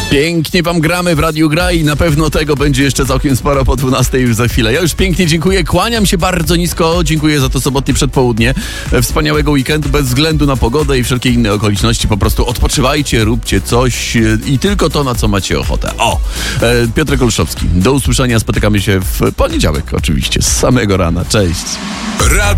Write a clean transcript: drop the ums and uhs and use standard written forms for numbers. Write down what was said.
Pięknie wam gramy w Radiu Gra i na pewno tego będzie jeszcze całkiem sporo po 12 już za chwilę. Ja już pięknie dziękuję, kłaniam się bardzo nisko, dziękuję za to sobotnie przedpołudnie. Wspaniałego weekendu bez względu na pogodę i wszelkie inne okoliczności. Po prostu odpoczywajcie, róbcie coś i tylko to, na co macie ochotę. Piotrek Olszowski. Do usłyszenia, spotykamy się w poniedziałek oczywiście, z samego rana. Cześć.